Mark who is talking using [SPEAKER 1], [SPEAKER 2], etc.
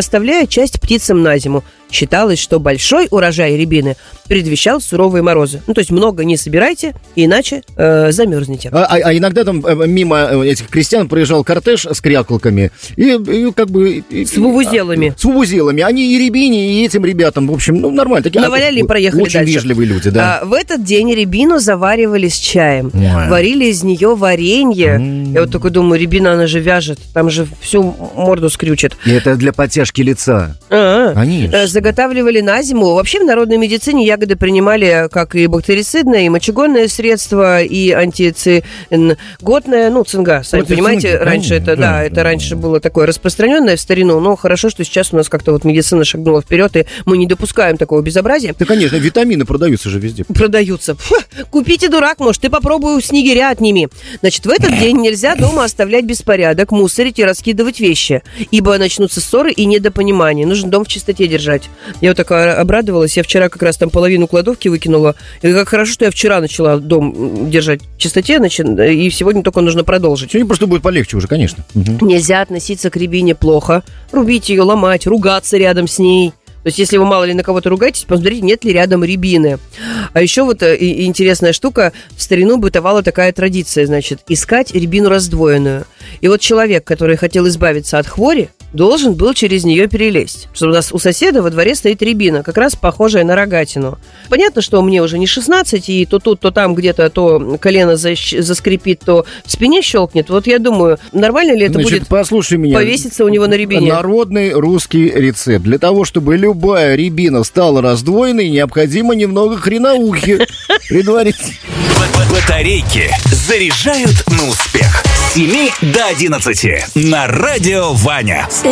[SPEAKER 1] оставляя часть птицам на зиму. Считалось, что большой урожай рябины предвещал суровые морозы. Ну, то есть много не собирайте, иначе замерзнете.
[SPEAKER 2] А иногда там мимо этих крестьян проезжал кортеж с кряколками и как бы...
[SPEAKER 1] С вувузелами.
[SPEAKER 2] С вувузелами. Они и рябине, и этим ребятам, в общем, ну, нормально. Такие,
[SPEAKER 1] наваляли и проехали
[SPEAKER 2] очень
[SPEAKER 1] дальше.
[SPEAKER 2] Вежливые люди, да.
[SPEAKER 1] В этот день рябину заваривали с чаем. Варили из нее варенье. Я вот такой думаю, рябина, она же вяжет. Там же всю морду скрючит.
[SPEAKER 2] И это для подтяжки лица. Они
[SPEAKER 1] заготавливали на зиму. Вообще в народной медицине ягоды принимали как и бактерицидное, и мочегонное средство, и антициготное, ну, цинга, сами понимаете, раньше это, да, это раньше было такое распространенное в старину, но хорошо, что сейчас у нас как-то вот медицина шагнула вперед, и мы не допускаем такого безобразия.
[SPEAKER 2] Да, конечно, витамины продаются же везде.
[SPEAKER 1] Продаются. Купите, дурак, может, ты попробуй снегиря отними. Значит, в этот день нельзя дома оставлять беспорядок, мусорить и раскидывать вещи, ибо начнутся ссоры и недопонимания. Нужно дом в чистоте держать. Я вот такая обрадовалась. Я вчера как раз там половину кладовки выкинула. И как хорошо, что я вчера начала дом держать в чистоте, и сегодня только нужно продолжить.
[SPEAKER 2] Сегодня просто будет полегче уже, конечно.
[SPEAKER 1] Нельзя относиться к рябине плохо. Рубить ее, ломать, ругаться рядом с ней. То есть, если вы мало ли на кого-то ругаетесь, посмотрите, нет ли рядом рябины. А еще вот интересная штука, в старину бытовала такая традиция, значит, искать рябину раздвоенную. И вот человек, который хотел избавиться от хвори, должен был через нее перелезть. Что у нас у соседа во дворе стоит рябина, как раз похожая на рогатину. Понятно, что мне уже не 16, и то тут, то там где-то то колено заскрипит, то в спине щелкнет. Вот я думаю, нормально ли это будет
[SPEAKER 2] послушай меня,
[SPEAKER 1] повеситься у него на рябине?
[SPEAKER 2] Народный русский рецепт. Для того, чтобы любая рябина стала раздвоенной, необходимо немного хреноухи. Предварительно.
[SPEAKER 3] Батарейки заряжают на успех. С 7 до 11 на Радио Ваня.